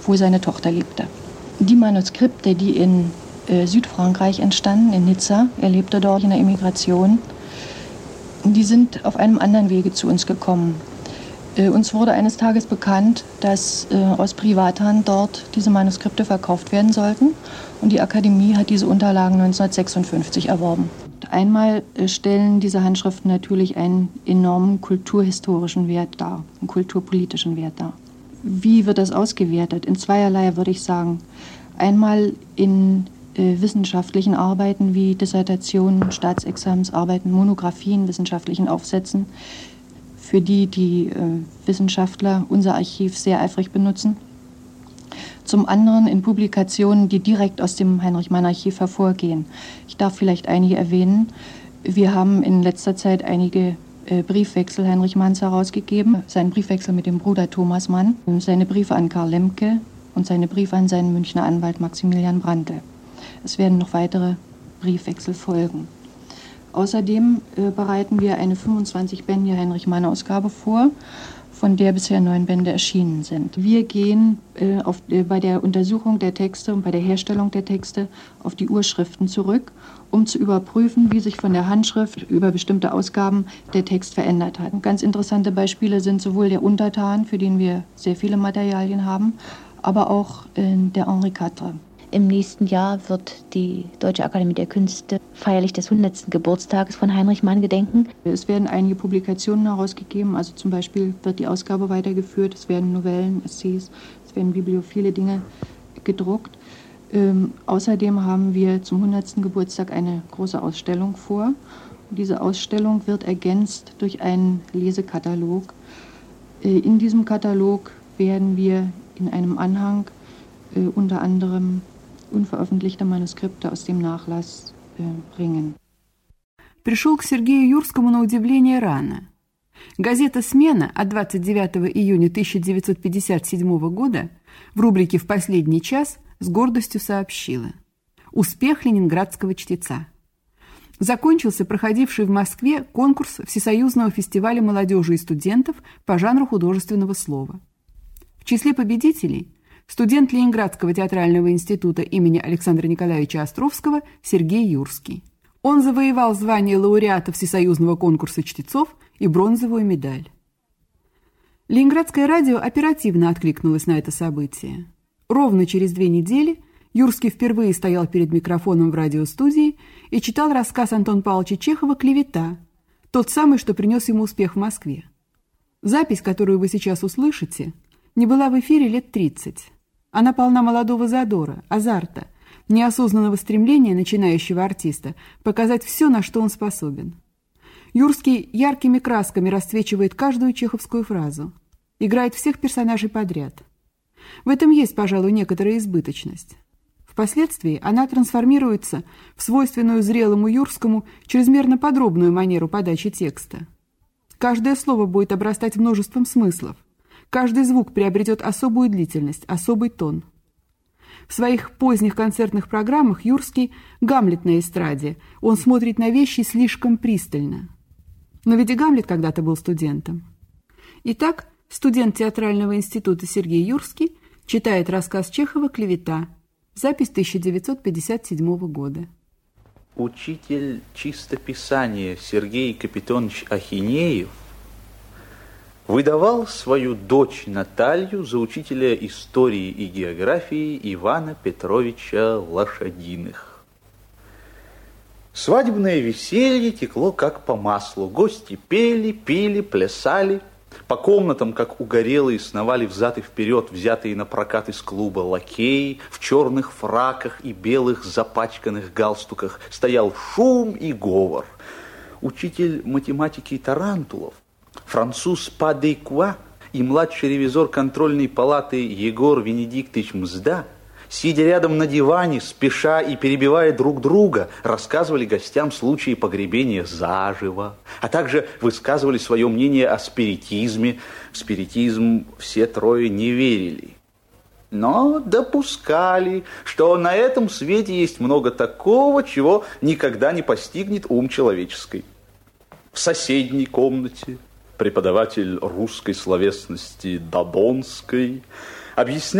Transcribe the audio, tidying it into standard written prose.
wo seine Tochter lebte. Die Manuskripte, die in Südfrankreich entstanden, in Nizza, er lebte dort in der Emigration, die sind auf einem anderen Wege zu uns gekommen. Uns wurde eines Tages bekannt, dass aus Privathand dort diese Manuskripte verkauft werden sollten. Und die Akademie hat diese Unterlagen 1956 erworben. Einmal stellen diese Handschriften natürlich einen enormen kulturhistorischen Wert dar, einen kulturpolitischen Wert dar. Wie wird das ausgewertet? In zweierlei, würde ich sagen. Einmal in wissenschaftlichen Arbeiten wie Dissertationen, Staatsexamensarbeiten, Monographien, wissenschaftlichen Aufsätzen, für die Wissenschaftler unser Archiv sehr eifrig benutzen. Zum anderen in Publikationen, die direkt aus dem Heinrich-Mann-Archiv hervorgehen. Ich darf vielleicht einige erwähnen. Wir haben in letzter Zeit einige Briefwechsel Heinrich Manns herausgegeben. Seinen Briefwechsel mit dem Bruder Thomas Mann, seine Briefe an Karl Lemke und seine Briefe an seinen Münchner Anwalt Maximilian Brandl. Es werden noch weitere Briefwechsel folgen. Außerdem bereiten wir eine 25-bändige Heinrich-Mann-Ausgabe vor, von der bisher 9 Bände erschienen sind. Wir gehen bei der Untersuchung der Texte und bei der Herstellung der Texte auf die Urschriften zurück, um zu überprüfen, wie sich von der Handschrift über bestimmte Ausgaben der Text verändert hat. Ganz interessante Beispiele sind sowohl der Untertan, für den wir sehr viele Materialien haben, aber auch der Henri IV. Im nächsten Jahr wird die Deutsche Akademie der Künste feierlich des 100. Geburtstages von Heinrich Mann gedenken. Es werden einige Publikationen herausgegeben, also zum Beispiel wird die Ausgabe weitergeführt, es werden Novellen, Essays, es werden bibliophile Dinge gedruckt. Außerdem haben wir zum 100. Geburtstag eine große Ausstellung vor. Und diese Ausstellung wird ergänzt durch einen Lesekatalog. In diesem Katalog werden wir in einem Anhang unter anderem unveröffentlichte Манускрипты aus dem Nachlass bringen. Пришел к Сергею Юрскому на удивление рано. Газета «Смена» от 29 июня 1957 года в рубрике «В последний час» с гордостью сообщила: «Успех ленинградского чтеца». Закончился проходивший в Москве конкурс Всесоюзного фестиваля молодежи и студентов по жанру художественного слова. В числе победителей студент Ленинградского театрального института имени Александра Николаевича Островского Сергей Юрский. Он завоевал звание лауреата Всесоюзного конкурса чтецов и бронзовую медаль. Ленинградское радио оперативно откликнулось на это событие. Ровно через 2 недели Юрский впервые стоял перед микрофоном в радиостудии и читал рассказ Антона Павловича Чехова «Клевета», тот самый, что принес ему успех в Москве. Запись, которую вы сейчас услышите, не была в эфире лет 30. Она полна молодого задора, азарта, неосознанного стремления начинающего артиста показать все, на что он способен. Юрский яркими красками расцвечивает каждую чеховскую фразу, играет всех персонажей подряд. В этом есть, пожалуй, некоторая избыточность. Впоследствии она трансформируется в свойственную зрелому Юрскому чрезмерно подробную манеру подачи текста. Каждое слово будет обрастать множеством смыслов. Каждый звук приобретет особую длительность, особый тон. В своих поздних концертных программах Юрский – Гамлет на эстраде. Он смотрит на вещи слишком пристально. Но ведь и Гамлет когда-то был студентом. Итак, студент театрального института Сергей Юрский читает рассказ Чехова «Клевета». Запись 1957 года. Учитель чистописания Сергей Капитонович Ахинеев выдавал свою дочь Наталью за учителя истории и географии Ивана Петровича Лошадиных. Свадебное веселье текло как по маслу. Гости пели, пили, плясали. По комнатам, как угорелые, сновали взад и вперед взятые на прокат из клуба лакеи в черных фраках и белых запачканных галстуках. Стоял шум и говор. Учитель математики Тарантулов, француз Падейкуа и младший ревизор контрольной палаты Егор Венедиктович Мзда, сидя рядом на диване, спеша и перебивая друг друга, рассказывали гостям случаи погребения заживо, а также высказывали свое мнение о спиритизме. В спиритизм все трое не верили, но допускали, что на этом свете есть много такого, чего никогда не постигнет ум человеческий. В соседней комнате преподаватель русской словесности Додонской объяснял